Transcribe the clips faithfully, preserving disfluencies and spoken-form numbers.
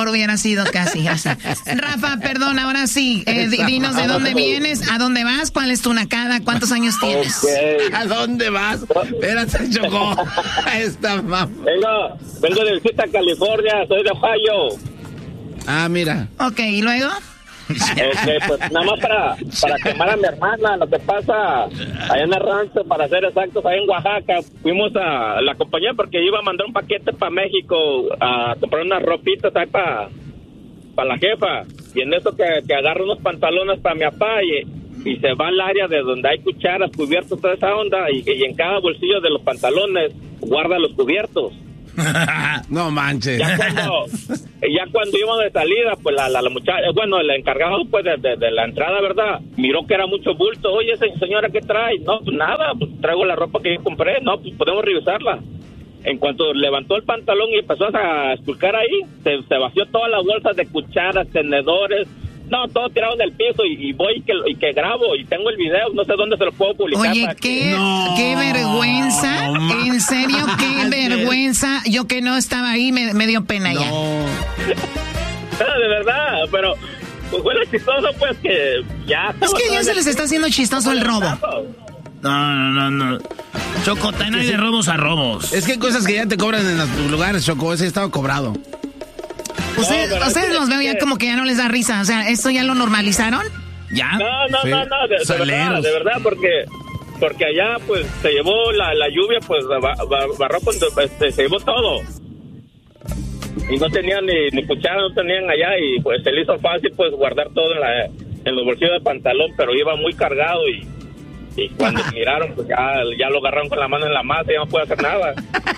mejor hubiera sido casi así. Rafa, perdón, ahora sí, eh, dinos de dónde vienes, a dónde vas, cuál es tu nacada, cuántos años tienes. Okay. ¿A dónde vas? Espérate, Choco. Esta mamá. Vengo, vengo de visita a California, soy de Ohio. Ah, mira. Ok, ¿y luego? Okay, pues nada más para, para quemar a mi hermana. Lo que pasa allá en el rancho, para ser exactos, ahí en Oaxaca, fuimos a la compañía porque iba a mandar un paquete para México a comprar unas ropitas ahí para pa la jefa. Y en eso que, que agarro unos pantalones para mi papá y, y se va al área de donde hay cucharas, cubiertos, toda esa onda, y, y en cada bolsillo de los pantalones guarda los cubiertos. No manches. Ya cuando, ya cuando íbamos de salida, pues la, la, la muchacha, bueno, el encargado pues de, de, de la entrada, ¿verdad? Miró que era mucho bulto. Oye, señora, ¿qué trae? No, pues nada, pues traigo la ropa que yo compré. No, pues podemos revisarla. En cuanto levantó el pantalón y empezó a esculcar ahí, se, se vació todas las bolsas de cucharas, tenedores. No, todo tirado del piso y, y voy y que, y que grabo y tengo el video, no sé dónde se lo puedo publicar. Oye, qué, no, qué vergüenza, no, en serio, qué vergüenza. Yo que no estaba ahí me, me dio pena no. ya. No, de verdad, pero pues fue lo chistoso pues que ya... Es que ya se les está haciendo chistoso el robo. No, no, no, no. Choco, también hay de robos a robos. Es que hay cosas que ya te cobran en los lugares, Choco, ese estaba cobrado. Ustedes, no, ustedes los veo ya como que ya no les da risa. O sea, ¿esto ya lo normalizaron? ¿Ya? No, no, sí. no, no, de, de verdad, de verdad, porque porque allá, pues, se llevó la, la lluvia, pues, barró, este, se llevó todo. Y no tenían ni, ni cuchara, no tenían allá, y pues se le hizo fácil, pues, guardar todo en, la, en los bolsillos del pantalón, pero iba muy cargado, y, y cuando miraron, pues, ya, ya lo agarraron con la mano en la masa, y no puede hacer nada.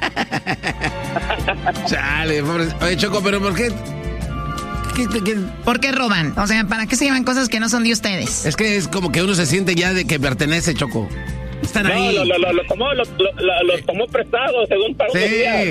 Chale, pobre. Oye, Choco, pero ¿por qué? ¿Qué, qué, qué? ¿Por qué roban? O sea, ¿para qué se llevan cosas que no son de ustedes? Es que es como que uno se siente ya de que pertenece, Choco. Están no, ahí. Lo, lo, lo, lo tomó, lo, lo, lo tomó prestado, según para sí.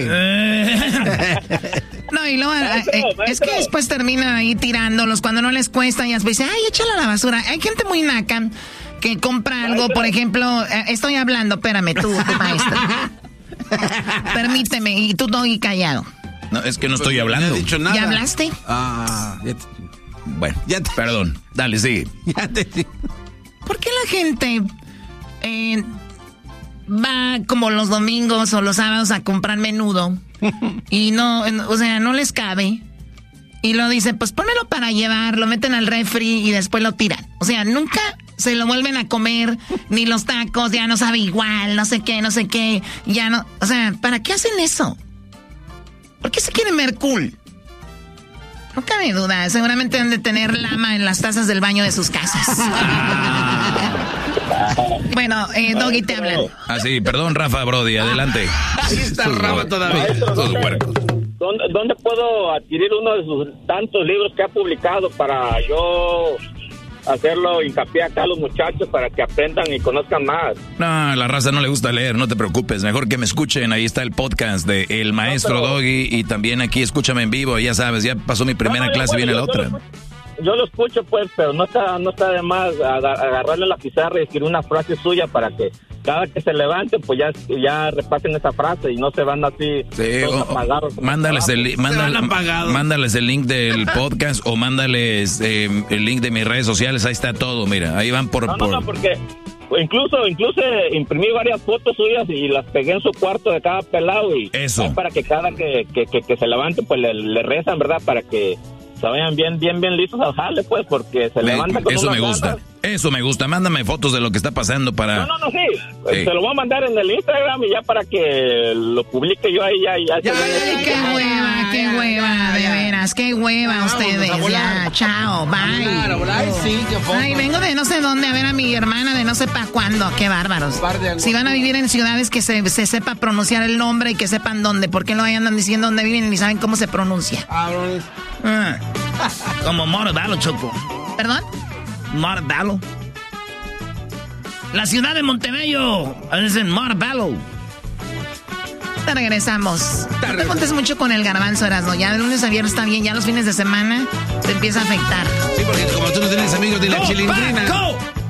No, y luego, maestro, eh, maestro. Es que después terminan ahí tirándolos cuando no les cuesta y después dicen, ay, échalo a la basura. Hay gente muy naca que compra algo, maestro. Por ejemplo, eh, estoy hablando, espérame, tú, tu maestro. Permíteme, y tú no, y callado. No, es que no estoy hablando. No he dicho nada. ¿Ya hablaste? Ah, ya te... Bueno, ya te... perdón. Dale, sigue. Ya te... ¿Por qué la gente eh, va como los domingos o los sábados a comprar menudo y no, o sea, no les cabe? Y lo dicen, pues pónmelo para llevar, lo meten al refri y después lo tiran. O sea, nunca se lo vuelven a comer, ni los tacos, ya no sabe igual, no sé qué, no sé qué, ya no... O sea, ¿para qué hacen eso? ¿Por qué se quieren ver cool? No cabe duda, seguramente han de tener lama en las tazas del baño de sus casas. Bueno, eh, Doggy, te hablan. Ah, sí, perdón, Rafa Brody, adelante. Ahí está Rafa todavía. ¿Dónde, ¿Dónde puedo adquirir uno de sus tantos libros que ha publicado para yo hacerlo hincapié acá a los muchachos para que aprendan y conozcan más? No, a la raza no le gusta leer, no te preocupes. Mejor que me escuchen, ahí está el podcast de El Maestro no, pero... Doggy, y también aquí escúchame en vivo, ya sabes, ya pasó mi primera no, no, clase, bueno, viene yo, la otra. Yo lo, yo lo escucho pues, pero no está, no está de más agarrarle la pizarra y escribir una frase suya para que cada que se levante, pues ya, ya repasen esa frase y no se van así sí, todos o, apagados. Mándales el, mándale, mándales el link del podcast o mándales eh, el link de mis redes sociales, ahí está todo, mira, ahí van por... No, por... no, no, porque incluso, incluso imprimí varias fotos suyas y las pegué en su cuarto de cada pelado y... Eso. Para que cada que, que, que, que se levante, pues le, le rezan, ¿verdad? Para que se vayan bien, bien, bien listos al jale, pues, porque se me, levanta con eso me gusta, ganas. Eso me gusta, mándame fotos de lo que está pasando para... No, no, no, sí, sí. Se lo voy a mandar en el Instagram y ya para que lo publique yo ahí, ya, ya. ya, ya, ya qué ya, hueva, ya, qué ya, hueva, ya, ya, de veras, qué hueva no, ustedes, ya, chao, bye. Claro, oh. sí, Ay, vengo de no sé dónde a ver a mi hermana de no sé para cuándo, qué bárbaros. Si van a vivir en ciudades que se, se sepa pronunciar el nombre y que sepan dónde, ¿por qué no andan diciendo dónde viven y ni saben cómo se pronuncia? Ah, como Montebello, Choco. ¿Perdón? Montebello. La ciudad de Montebello. Es en Montebello. Te regresamos. No te contes mucho con el garbanzo, Erasmo. Ya de lunes a viernes está bien, ya los fines de semana te empieza a afectar. Sí, porque como tú no tienes amigos de la Go chilindrina. Back, go.